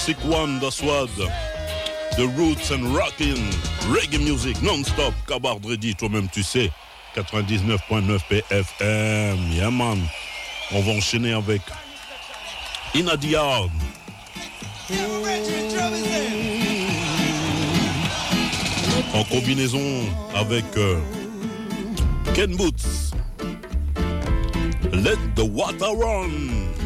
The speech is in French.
Classic one, that's what. The roots and rockin', reggae music, non-stop. Cabardredi, toi-même tu sais. 99.9 PFM, yeah man. On va enchaîner avec Inna the Yard. En combinaison avec Ken Boots. Let the water run.